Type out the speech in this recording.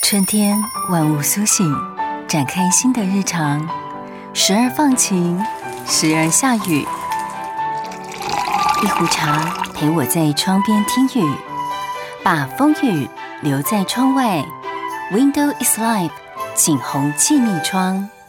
春天，万物苏醒，展开新的日常，时而放晴，时而下雨。一壶茶陪我在窗边听雨，把风雨留在窗外。Window is life， 景洪气密窗。